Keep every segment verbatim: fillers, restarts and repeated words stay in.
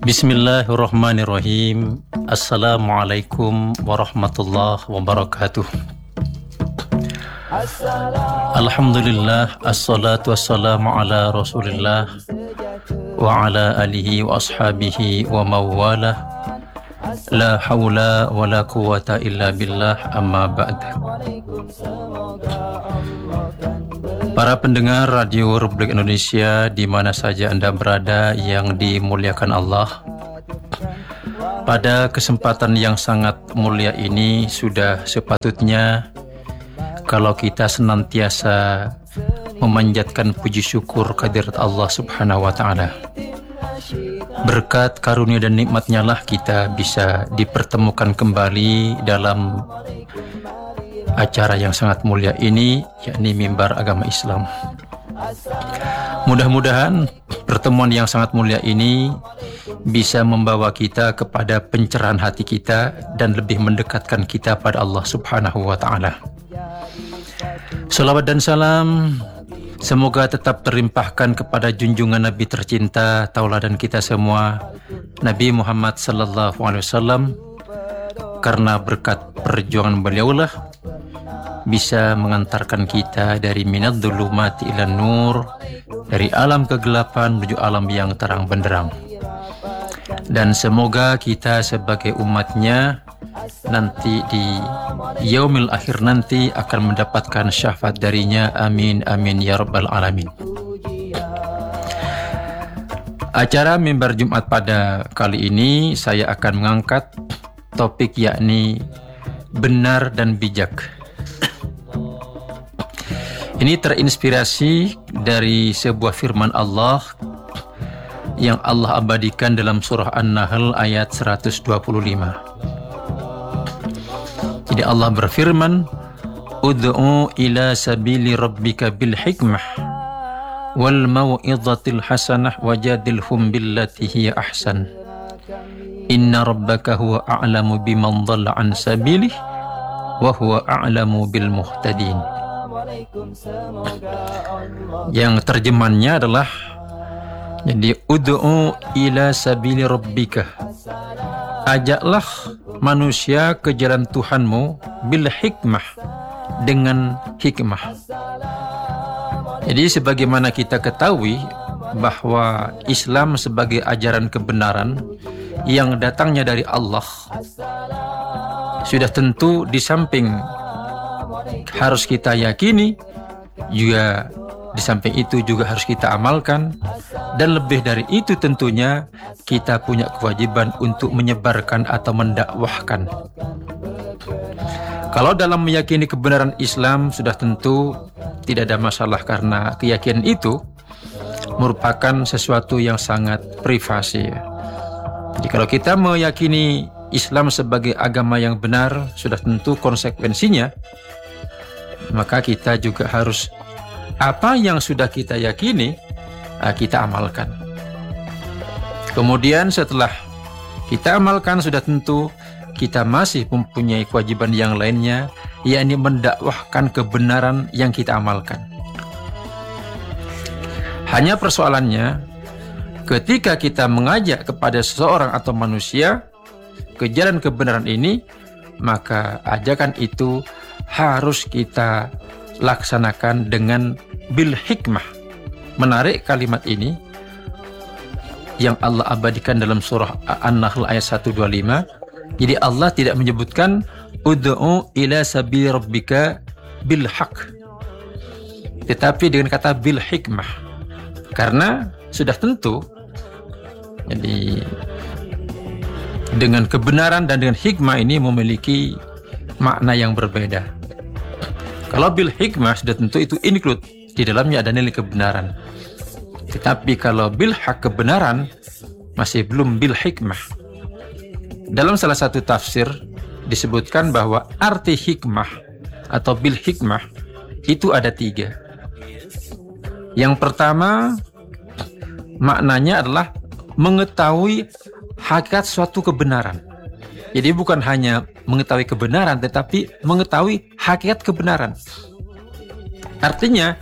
Bismillahirrahmanirrahim. Assalamualaikum warahmatullahi wabarakatuh. Alhamdulillah, assalatu wassalamu ala rasulillah wa ala alihi wa ashabihi wa mawalah. La hawla wa la quwata illa billah, amma ba'd. Para pendengar Radio Republik Indonesia di mana saja Anda berada yang dimuliakan Allah, pada kesempatan yang sangat mulia ini sudah sepatutnya kalau kita senantiasa memanjatkan puji syukur kehadirat Allah Subhanahu wa Ta'ala. Berkat karunia dan nikmatnya lah kita bisa dipertemukan kembali dalam acara yang sangat mulia ini, yakni Mimbar Agama Islam. Mudah-mudahan pertemuan yang sangat mulia ini bisa membawa kita kepada pencerahan hati kita dan lebih mendekatkan kita pada Allah Subhanahu wa Ta'ala. Salawat dan salam semoga tetap terlimpahkan kepada junjungan Nabi tercinta, tauladan kita semua, Nabi Muhammad sallallahu alaihi wasallam, karena berkat perjuangan beliaulah bisa mengantarkan kita dari minad dhulumati ilan nur, dari alam kegelapan menuju alam yang terang benderang. Dan semoga kita sebagai umatnya nanti di yaumil akhir nanti akan mendapatkan syafaat darinya. Amin amin ya rabbal alamin. Acara Mimbar Jumat pada kali ini saya akan mengangkat topik yakni benar dan bijak. Ini terinspirasi dari sebuah firman Allah yang Allah abadikan dalam surah An-Nahl ayat seratus dua puluh lima. Jadi Allah berfirman, "Ud'u ila sabili rabbika bil hikmah wal mau'izatil hasanah wajadilhum billati hiya ahsan. Inna rabbaka huwa a'lamu biman dhalla an sabilihi wa huwa a'lamu bil muhtadin." Yang terjemahannya adalah, jadi ud'u ila sabili rabbika, ajaklah manusia ke jalan Tuhanmu bil hikmah, dengan hikmah. Jadi sebagaimana kita ketahui bahwa Islam sebagai ajaran kebenaran yang datangnya dari Allah, sudah tentu di samping harus kita yakini, juga di samping itu juga harus kita amalkan, dan lebih dari itu tentunya kita punya kewajiban untuk menyebarkan atau mendakwahkan. Kalau dalam meyakini kebenaran Islam sudah tentu tidak ada masalah, karena keyakinan itu merupakan sesuatu yang sangat privasi. Jadi kalau kita meyakini Islam sebagai agama yang benar, sudah tentu konsekuensinya maka kita juga harus apa yang sudah kita yakini, kita amalkan. Kemudian setelah kita amalkan, sudah tentu kita masih mempunyai kewajiban yang lainnya, yakni mendakwahkan kebenaran yang kita amalkan. Hanya persoalannya, ketika kita mengajak kepada seseorang atau manusia ke jalan kebenaran ini, maka ajakan itu harus kita laksanakan dengan bil hikmah. Menarik kalimat ini yang Allah abadikan dalam surah An-Nahl ayat seratus dua puluh lima. Jadi Allah tidak menyebutkan ud'u ila sabili rabbika bil haq, tetapi dengan kata bil hikmah, karena sudah tentu jadi dengan kebenaran dan dengan hikmah ini memiliki makna yang berbeda. Kalau bil hikmah sudah tentu itu include, di dalamnya ada nilai kebenaran. Tetapi kalau bil haq, kebenaran, masih belum bil hikmah. Dalam salah satu tafsir disebutkan bahwa arti hikmah atau bil hikmah itu ada tiga. Yang pertama, maknanya adalah mengetahui hakikat suatu kebenaran. Jadi bukan hanya mengetahui kebenaran, tetapi mengetahui hakikat kebenaran. Artinya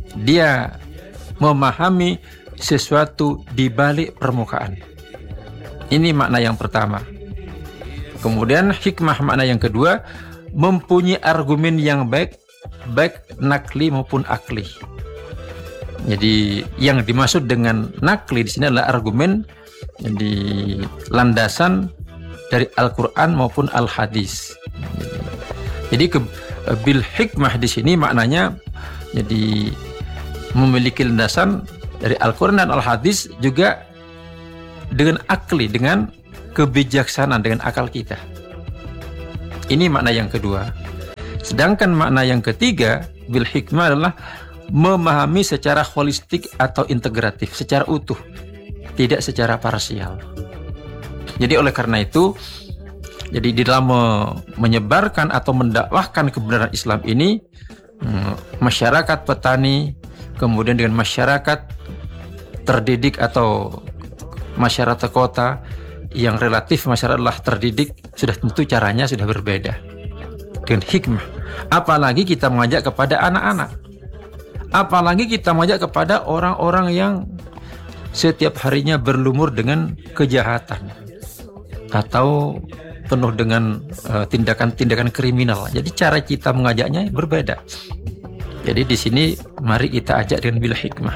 dia memahami sesuatu di balik permukaan. Ini makna yang pertama. Kemudian hikmah makna yang kedua, mempunyai argumen yang baik, baik nakli maupun akli. Jadi yang dimaksud dengan nakli di sini adalah argumen, jadi landasan dari Al-Quran maupun Al-Hadis. Jadi ke, bil hikmah di sini maknanya jadi memiliki landasan dari Al-Quran dan Al-Hadis, juga dengan akli, dengan kebijaksanaan, dengan akal kita. Ini makna yang kedua. Sedangkan makna yang ketiga, bil hikmah adalah memahami secara holistik atau integratif, secara utuh, tidak secara parsial. Jadi oleh karena itu, jadi di dalam menyebarkan atau mendakwahkan kebenaran Islam ini, masyarakat petani, kemudian dengan masyarakat terdidik atau masyarakat kota yang relatif masyarakat adalah terdidik, sudah tentu caranya sudah berbeda dengan hikmah. Apalagi kita mengajak kepada anak-anak, apalagi kita mengajak kepada orang-orang yang setiap harinya berlumur dengan kejahatan atau penuh dengan uh, tindakan-tindakan kriminal. Jadi cara kita mengajaknya berbeda. Jadi di sini mari kita ajak dengan bil hikmah.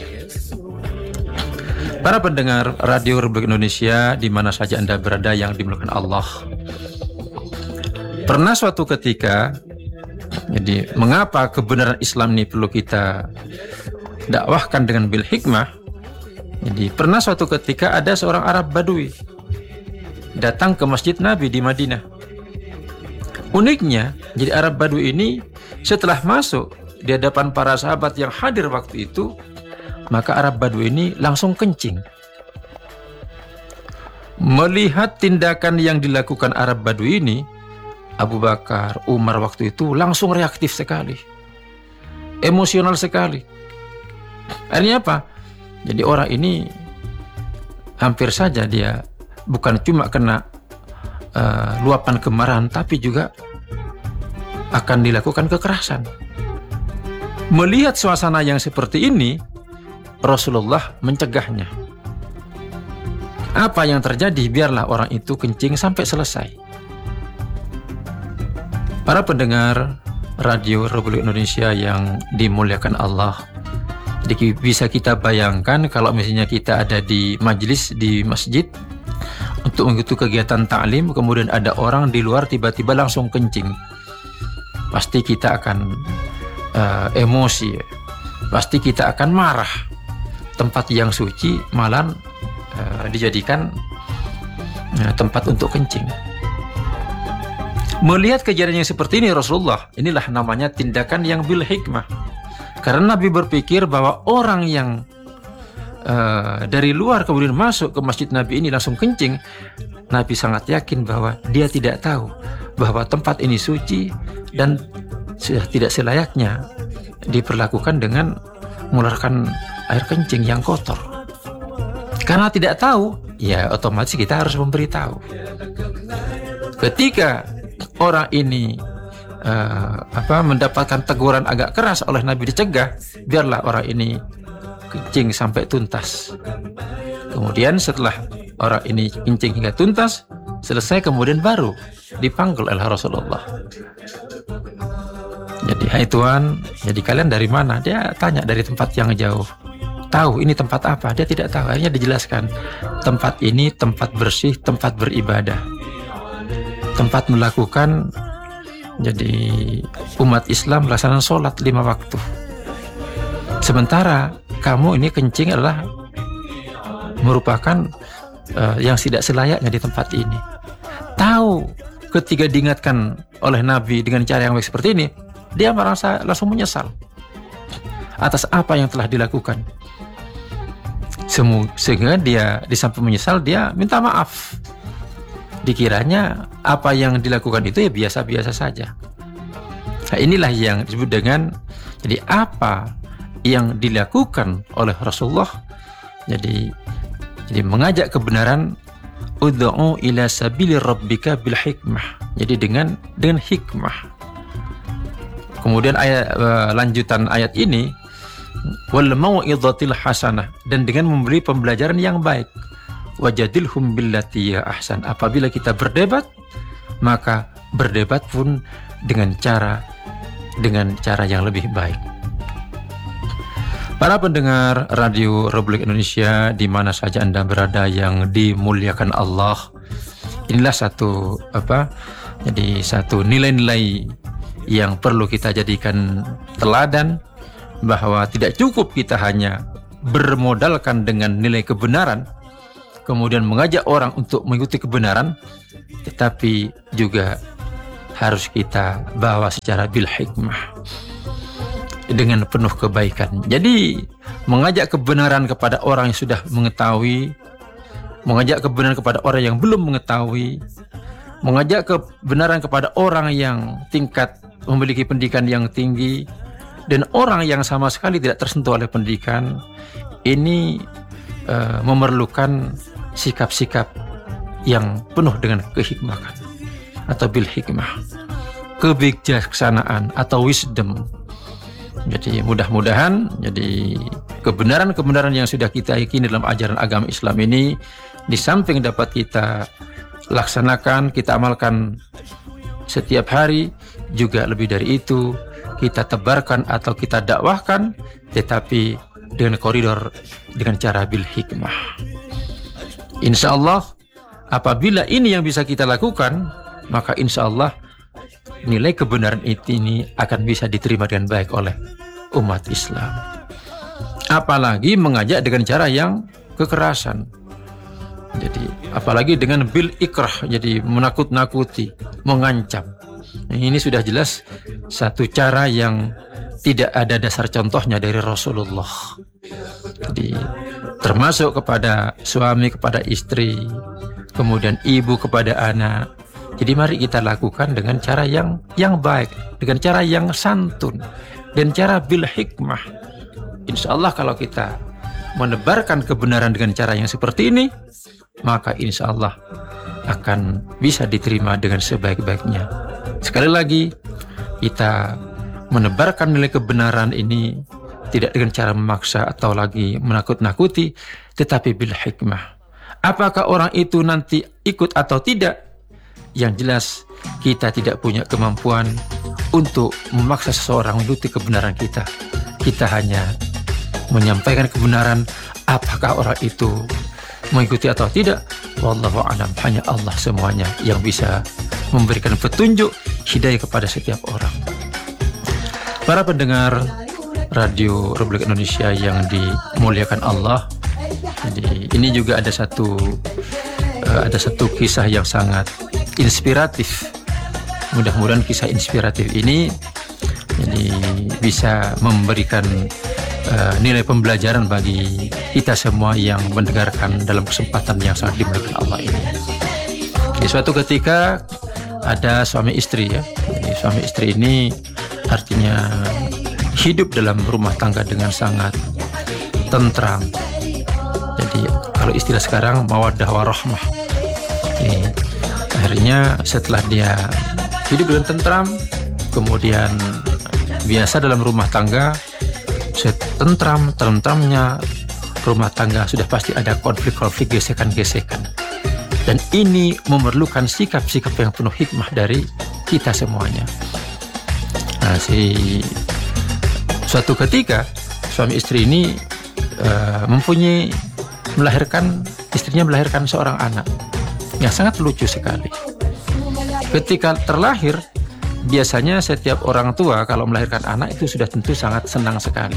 Para pendengar Radio Republik Indonesia di mana saja Anda berada yang dimuliakan Allah. Pernah suatu ketika, jadi mengapa kebenaran Islam ini perlu kita dakwahkan dengan bil hikmah? Jadi pernah suatu ketika ada seorang Arab Badui datang ke Masjid Nabi di Madinah. Uniknya, jadi Arab Badui ini setelah masuk di hadapan para sahabat yang hadir waktu itu, maka Arab Badui ini langsung kencing. Melihat tindakan yang dilakukan Arab Badui ini, Abu Bakar, Umar waktu itu langsung reaktif sekali, emosional sekali. Artinya apa? Jadi orang ini hampir saja dia bukan cuma kena uh, luapan kemarahan, tapi juga akan dilakukan kekerasan. Melihat suasana yang seperti ini, Rasulullah mencegahnya. Apa yang terjadi? Biarlah orang itu kencing sampai selesai. Para pendengar Radio Republik Indonesia yang dimuliakan Allah, jadi bisa kita bayangkan kalau misalnya kita ada di majelis di masjid untuk mengikuti kegiatan ta'lim, kemudian ada orang di luar tiba-tiba langsung kencing, pasti kita akan uh, emosi, pasti kita akan marah. Tempat yang suci malah uh, dijadikan uh, tempat untuk kencing. Melihat kejadian yang seperti ini Rasulullah, inilah namanya tindakan yang bil hikmah. Karena Nabi berpikir bahwa orang yang uh, dari luar kemudian masuk ke masjid Nabi ini langsung kencing, Nabi sangat yakin bahwa dia tidak tahu bahwa tempat ini suci dan sudah tidak selayaknya diperlakukan dengan mengeluarkan air kencing yang kotor. Karena tidak tahu, ya otomatis kita harus memberitahu. Ketika orang ini uh, apa mendapatkan teguran agak keras oleh Nabi, dicegah, biarlah orang ini kencing sampai tuntas. Kemudian setelah orang ini kencing hingga tuntas, selesai, kemudian baru dipanggil oleh Rasulullah. Jadi, hai Tuhan, jadi kalian dari mana? Dia tanya dari tempat yang jauh. Tahu ini tempat apa? Dia tidak tahu. Akhirnya dijelaskan, tempat ini tempat bersih, tempat beribadah, tempat melakukan, jadi umat Islam melaksanakan sholat lima waktu. Sementara kamu ini kencing adalah merupakan uh, yang tidak selayaknya di tempat ini. Tahu, ketika diingatkan oleh Nabi dengan cara yang baik seperti ini, dia merasa langsung menyesal atas apa yang telah dilakukan. Semu, sehingga dia di samping menyesal, dia minta maaf. Dikiranya apa yang dilakukan itu ya biasa-biasa saja. Nah, inilah yang disebut dengan, jadi apa yang dilakukan oleh Rasulullah, jadi jadi mengajak kebenaran, ud'u ila sabili rabbika bil hikmah, jadi dengan dengan hikmah. Kemudian ayat uh, lanjutan ayat ini, wal mau'izatil hasanah, dan dengan memberi pembelajaran yang baik. wajadilhum billati ya ahsan. Apabila kita berdebat, maka berdebat pun dengan cara dengan cara yang lebih baik. Para pendengar Radio Republik Indonesia di mana saja Anda berada yang dimuliakan Allah, inilah satu apa? Jadi satu nilai-nilai yang perlu kita jadikan teladan, bahwa tidak cukup kita hanya bermodalkan dengan nilai kebenaran kemudian mengajak orang untuk mengikuti kebenaran, tetapi juga harus kita bawa secara bil hikmah, dengan penuh kebaikan. Jadi mengajak kebenaran kepada orang yang sudah mengetahui, mengajak kebenaran kepada orang yang belum mengetahui, mengajak kebenaran kepada orang yang tingkat memiliki pendidikan yang tinggi dan orang yang sama sekali tidak tersentuh oleh pendidikan, ini uh, memerlukan sikap-sikap yang penuh dengan kehikmahan atau bil hikmah, kebijaksanaan atau wisdom. Jadi mudah-mudahan jadi kebenaran-kebenaran yang sudah kita yakini dalam ajaran agama Islam ini, di samping dapat kita laksanakan, kita amalkan setiap hari, juga lebih dari itu kita tebarkan atau kita dakwahkan, tetapi dengan koridor, dengan cara bil hikmah. Insya Allah apabila ini yang bisa kita lakukan, maka insya Allah nilai kebenaran ini akan bisa diterima dengan baik oleh umat Islam. Apalagi mengajak dengan cara yang kekerasan. Jadi apalagi dengan bil ikrah, jadi menakut-nakuti, mengancam. Ini sudah jelas satu cara yang tidak ada dasar contohnya dari Rasulullah. Jadi termasuk kepada suami kepada istri, kemudian ibu kepada anak. Jadi mari kita lakukan dengan cara yang yang baik, dengan cara yang santun, dan cara bil hikmah. Insya Allah kalau kita menebarkan kebenaran dengan cara yang seperti ini, maka insya Allah akan bisa diterima dengan sebaik-baiknya. Sekali lagi, kita menebarkan nilai kebenaran ini tidak dengan cara memaksa atau lagi menakut-nakuti, tetapi bil hikmah. Apakah orang itu nanti ikut atau tidak? Yang jelas kita tidak punya kemampuan untuk memaksa seseorang mengikuti kebenaran kita. Kita hanya menyampaikan kebenaran. Apakah orang itu mengikuti atau tidak? Wallahu a'lam. Hanya Allah semuanya yang bisa memberikan petunjuk hidayah kepada setiap orang. Para pendengar Radio Republik Indonesia yang dimuliakan Allah, jadi ini juga ada satu uh, ada satu kisah yang sangat inspiratif. Mudah-mudahan kisah inspiratif ini jadi bisa memberikan uh, nilai pembelajaran bagi kita semua yang mendengarkan dalam kesempatan yang sangat dimuliakan Allah ini. Di suatu ketika ada suami istri ya. Jadi, suami istri ini artinya hidup dalam rumah tangga dengan sangat tentram. Jadi kalau istilah sekarang mawaddah warahmah. Jadi, akhirnya setelah dia hidup dengan tentram, kemudian biasa dalam rumah tangga, setentram tentramnya rumah tangga sudah pasti ada konflik-konflik, gesekan-gesekan. Dan ini memerlukan sikap-sikap yang penuh hikmah dari kita semuanya. Nah, si suatu ketika suami istri ini uh, mempunyai melahirkan, istrinya melahirkan seorang anak yang sangat lucu sekali. Ketika terlahir, biasanya setiap orang tua kalau melahirkan anak itu sudah tentu sangat senang sekali.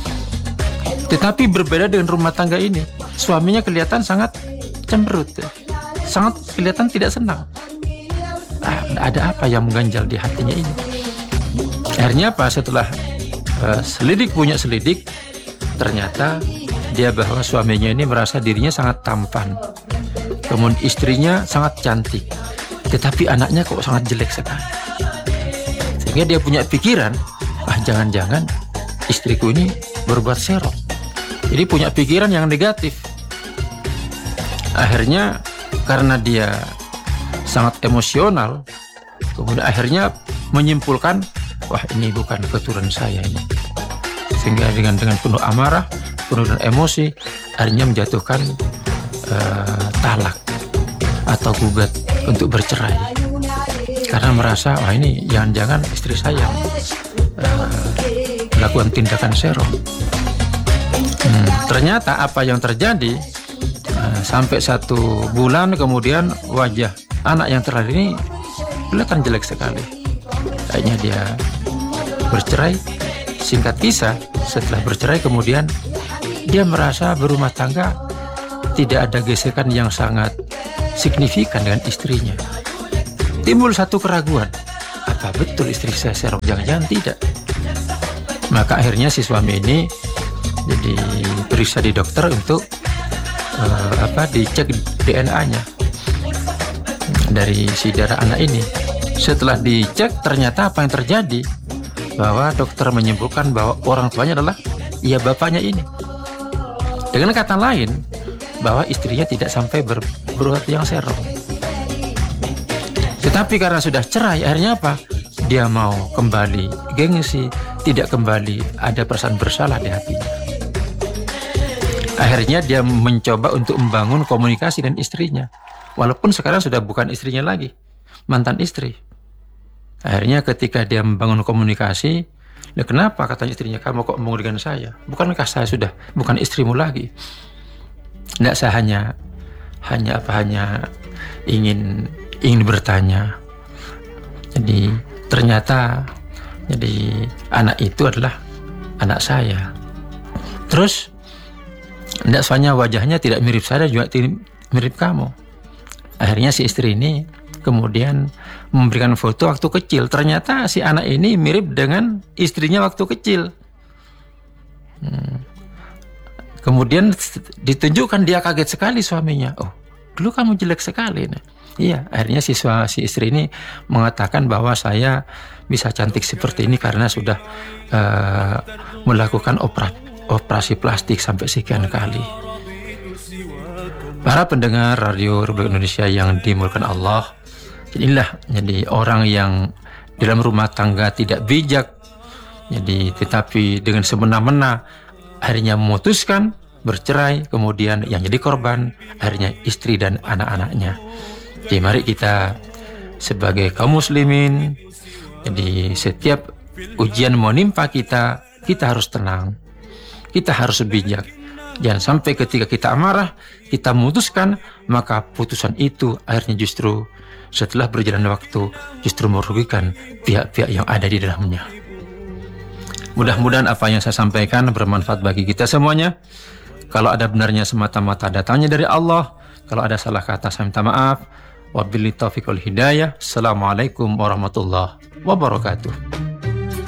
Tetapi berbeda dengan rumah tangga ini, suaminya kelihatan sangat cemberut, sangat kelihatan tidak senang. Ah, ada apa yang mengganjal di hatinya ini? Akhirnya apa? Setelah uh, selidik punya selidik, ternyata dia bahwa suaminya ini merasa dirinya sangat tampan, kemudian istrinya sangat cantik, tetapi anaknya kok sangat jelek sekali. Sehingga dia punya pikiran, ah jangan-jangan istriku ini berbuat serong. Jadi punya pikiran yang negatif. Akhirnya karena dia sangat emosional, kemudian akhirnya menyimpulkan, wah ini bukan keturunan saya ini. Sehingga dengan dengan penuh amarah, penuh dengan emosi, akhirnya menjatuhkan uh, talak atau gugat untuk bercerai karena merasa wah ini jangan-jangan istri saya uh, melakukan tindakan serong. Hmm, ternyata apa yang terjadi uh, sampai satu bulan kemudian wajah anak yang terakhir ini kelihatan jelek sekali. Akhirnya dia bercerai. Singkat kisah, setelah bercerai kemudian dia merasa berumah tangga tidak ada gesekan yang sangat signifikan dengan istrinya. Timbul satu keraguan, apa betul istri saya serong? Jangan-jangan tidak. Maka akhirnya si suami ini jadi periksa di dokter untuk uh, apa dicek D N A-nya dari si darah anak ini. Setelah dicek ternyata apa yang terjadi, bahwa dokter menyebutkan bahwa orang tuanya adalah ya bapaknya ini. Dengan kata lain, bahwa istrinya tidak sampai ber, berbuat yang serong. Tetapi karena sudah cerai, akhirnya apa? Dia mau kembali gengsi, tidak kembali ada perasaan bersalah di hatinya. Akhirnya dia mencoba untuk membangun komunikasi dengan istrinya, walaupun sekarang sudah bukan istrinya lagi, mantan istri. Akhirnya ketika dia membangun komunikasi, ya kenapa katanya istrinya, kamu kok ngomong dengan saya? Bukankah saya sudah bukan istrimu lagi? Tidak, saya hanya hanya apa hanya ingin ingin bertanya. Jadi ternyata jadi anak itu adalah anak saya. Terus tidak soalnya wajahnya tidak mirip saya juga tidak mirip kamu. Akhirnya si istri ini kemudian memberikan foto waktu kecil. Ternyata si anak ini mirip dengan istrinya waktu kecil. Hmm. Kemudian ditunjukkan, dia kaget sekali suaminya. Oh, dulu kamu jelek sekali. Nah, iya, akhirnya si, si istri ini mengatakan bahwa saya bisa cantik seperti ini karena sudah uh, melakukan operasi, operasi plastik sampai sekian kali. Para pendengar Radio Republik Indonesia yang dimuliakan Allah, inilah jadi orang yang dalam rumah tangga tidak bijak, jadi tetapi dengan semena-mena akhirnya memutuskan bercerai, kemudian yang jadi korban akhirnya istri dan anak-anaknya. Jadi mari kita sebagai kaum muslimin, jadi setiap ujian menimpa kita, kita harus tenang, kita harus bijak. Jangan sampai ketika kita amarah, kita memutuskan, maka putusan itu akhirnya justru setelah berjalan waktu justru merugikan pihak-pihak yang ada di dalamnya. Mudah-mudahan apa yang saya sampaikan bermanfaat bagi kita semuanya. Kalau ada benarnya semata-mata datangnya dari Allah. Kalau ada salah kata saya minta maaf. Wabillahi taufiq wal hidayah. Assalamualaikum warahmatullahi wabarakatuh.